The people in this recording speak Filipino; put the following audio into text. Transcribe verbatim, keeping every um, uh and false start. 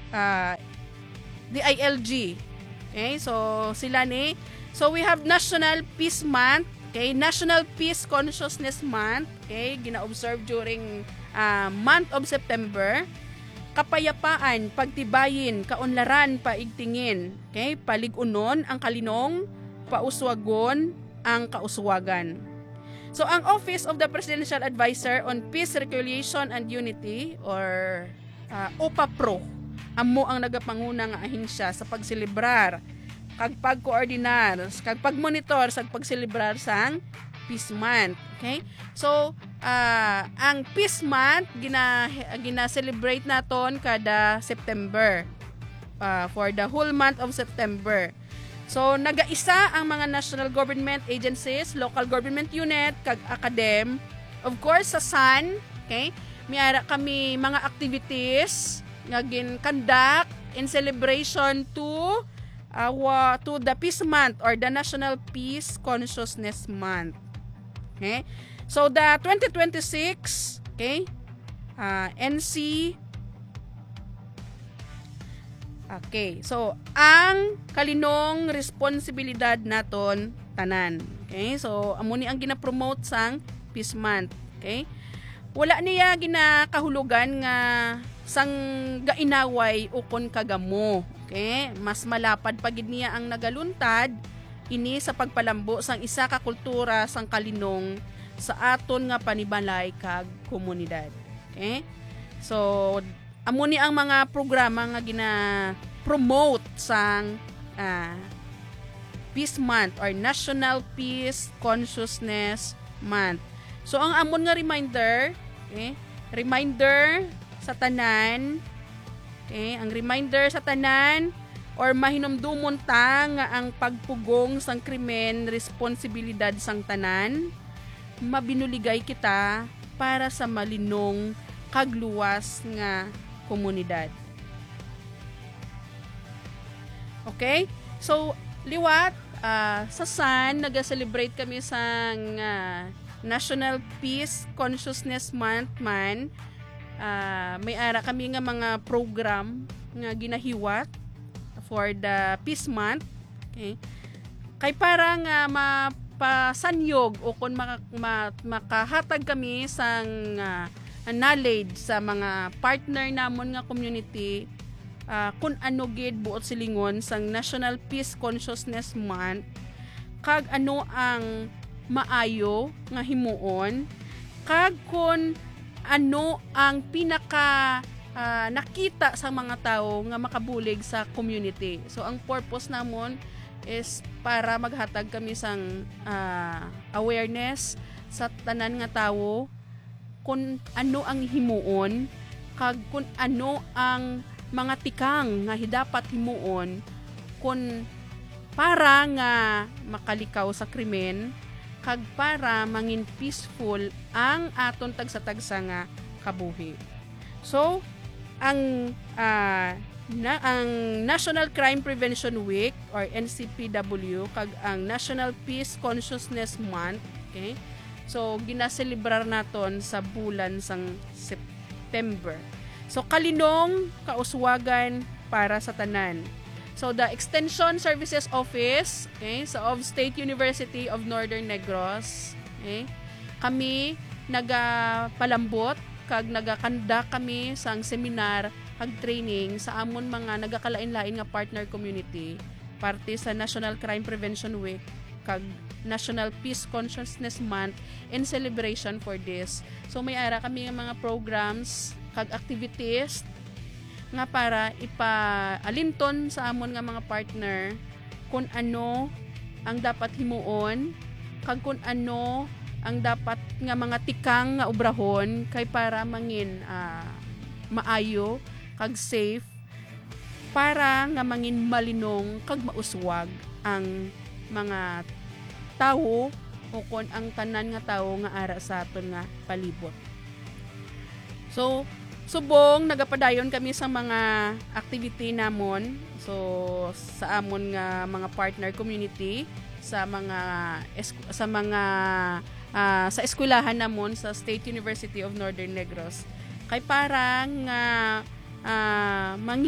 uh, D I L G. Okay, so sila ni. So we have National Peace Month. Okay, National Peace Consciousness Month. Okay, gina-observe during uh, month of September. Kapayapaan, pagtibayin, kaunlaran, paigtingin. Okay, paligunon ang kalinong, pauswagon ang kauswagan. So ang Office of the Presidential Advisor on Peace, Reconciliation and Unity or uh, O P A P R O amo ang nagapanguna nga ahinsya sa pagselebrar kag pagkoordinar kag pagmonitor sa pagselebrar sang Peace Month. Okay? So, uh, ang Peace Month gina gina-celebrate naton kada September. Uh, for the whole month of September. So, nagaisa ang mga national government agencies, local government unit, kag academ. Of course, sa S A N, okay? Mayara kami mga activities nga gin-conduct in celebration to uh, to the Peace Month or the National Peace Consciousness Month. Okay? So, the twenty twenty-six, okay? Uh, N C Okay. So, ang kalinong responsibilidad naton tanan. Okay? So, amo ni ang gina-promote sang Peace Month. Okay? Wala niya ginakahulugan nga sang gainaway ukon kagamo. Okay? Mas malapad pagid niya ang nagaluntad ini sa pagpalambo sang isa ka kultura sang kalinong sa aton nga panibalay kag komunidad. Okay? So, amo ni ang mga programa nga gina-promote sang uh, Peace Month or National Peace Consciousness Month. So, ang amon nga reminder, okay, reminder sa tanan, okay, ang reminder sa tanan or mahinumdumon ta nga ang pagpugong sang krimen, responsibilidad sang tanan, mabinuligay kita para sa malinong kagluwas nga komunidad. Okay? So, liwat, uh, sa S A N, nag-celebrate kami sang uh, National Peace Consciousness Month man. Uh, may ara kami nga mga program nga ginahiwat for the Peace Month. Okay? Kay para nga mapasanyog o kung maka, ma, makahatag kami sang uh, knowledge sa mga partner namon nga community uh, kung ano gid buot silingon sang National Peace Consciousness Month kag ano ang maayo nga himuon kag kung ano ang pinaka uh, nakita sa mga tao nga makabulig sa community. So ang purpose namon is para maghatag kami sang uh, awareness sa tanan nga tawo kung ano ang himuon kag kung ano ang mga tikang nga hidapat himuon kung para nga makalikaw sa krimen kag para mangin peaceful ang aton tagsa-tagsa nga kabuhi. So, ang uh, na ang National Crime Prevention Week or N C P W kag ang National Peace Consciousness Month, okay? So, ginaselebrar naton sa bulan sang September. So, kalinong kauswagan para sa tanan. So, the Extension Services Office, okay, sa of State University of Northern Negros, okay, kami nagapalambot kag nagakanda kami sang seminar kag training sa amon mga nagakalain-lain nga partner community parte sa National Crime Prevention Week kag National Peace Consciousness Month in celebration for this. So may ara kami nga mga programs kag activities nga para ipaalinton sa amon nga mga partner kung ano ang dapat himuon kag kung ano ang dapat nga mga tikang nga obrahon kay para mangin uh, maayo kag safe para nga mangin malinong kag mauswag ang mga tawo o kon ang tanan nga tawo nga ara sa aton nga palibot. So, subong nagapadayon kami sa mga activity namon. So, sa amon nga mga partner community, sa mga sa mga uh, sa eskwelahan namon sa State University of Northern Negros. Kay parang nga uh,